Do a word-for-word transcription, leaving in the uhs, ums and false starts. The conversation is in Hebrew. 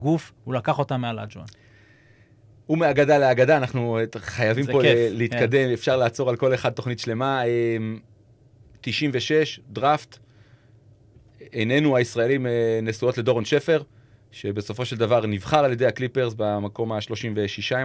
גוף, הוא לקח אותה מעל אג'ואן. הוא מאגדה לאגדה, אנחנו חייבים פה כיף, להתקדם, yeah. אפשר לעצור על כל אחד תוכנית שלמה. תשעים ושש, דראפט, איננו הישראלים נשואות לדורון שפר, שבסופו של דבר נבחר על ידי הקליפרס במקום ה-שלושים ושישה,